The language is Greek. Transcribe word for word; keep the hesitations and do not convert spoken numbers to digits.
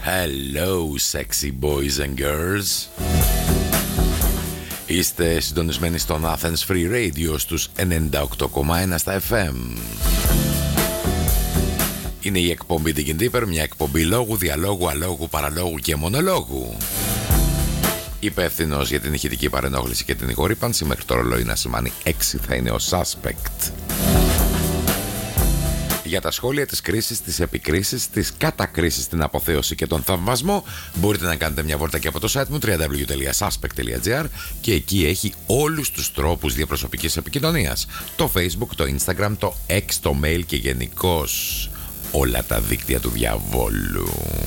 Hello, sexy boys and girls. Είστε συντονισμένοι στον Athens Free Radio στους ενενήντα οκτώ κόμμα ένα στα εφ εμ. Είναι η εκπομπή Digging Deeper, μια εκπομπή λόγου, διαλόγου, αλόγου, παραλόγου και μονολόγου. Υπεύθυνος για την ηχητική παρενόχληση και την ηχορύπανση, μέχρι το ρολόι να σημάνει έξι, θα είναι ο Suspect. Για τα σχόλια, τις κρίσεις, τις επικρίσεις, τις κατακρίσεις, την αποθέωση και τον θαυμασμό μπορείτε να κάνετε μια βόλτα και από το site μου double-u double-u double-u τελεία suspect τελεία gr και εκεί έχει όλους τους τρόπους διαπροσωπικής επικοινωνίας. Το Facebook, το Instagram, το X, το mail και γενικώς όλα τα δίκτυα του διαβόλου.